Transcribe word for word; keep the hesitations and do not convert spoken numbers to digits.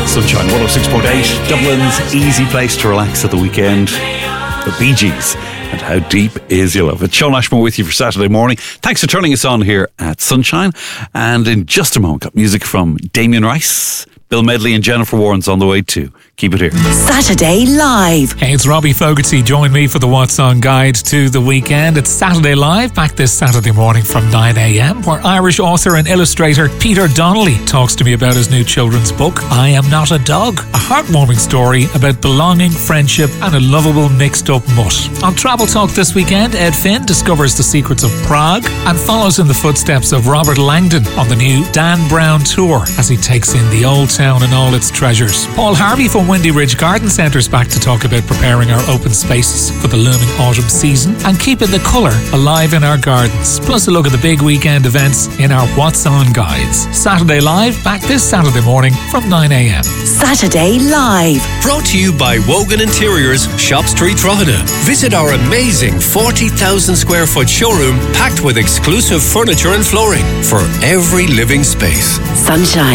Sunshine one oh six point eight, Dublin's easy place to relax at the weekend. The Bee Gees and How Deep Is Your Love. It's Sean Ashmore with you for Saturday morning. Thanks for turning us on here at Sunshine. And in just a moment, got music from Damien Rice, Bill Medley and Jennifer Warren's on the way too. Keep it here. Saturday Live. Hey, it's Robbie Fogarty. Join me for the What's On guide to the weekend. It's Saturday Live, back this Saturday morning from nine a.m, where Irish author and illustrator Peter Donnelly talks to me about his new children's book, I Am Not a Dog. A heartwarming story about belonging, friendship and a lovable mixed-up mutt. On Travel Talk this weekend, Ed Finn discovers the secrets of Prague and follows in the footsteps of Robert Langdon on the new Dan Brown tour as he takes in the old town and all its treasures. Paul Harvey from Windy Ridge Garden Centre's back to talk about preparing our open spaces for the looming autumn season and keeping the colour alive in our gardens. Plus a look at the big weekend events in our What's On guides. Saturday Live, back this Saturday morning from nine a.m. Saturday Live. Brought to you by Wogan Interiors, Shop Street, Drogheda. Visit our amazing forty thousand square foot showroom packed with exclusive furniture and flooring for every living space. Sunshine.